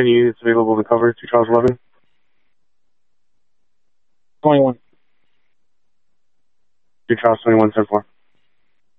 Any units available to cover 2 Charles 11? 21. 2 Charles 21, 10-4.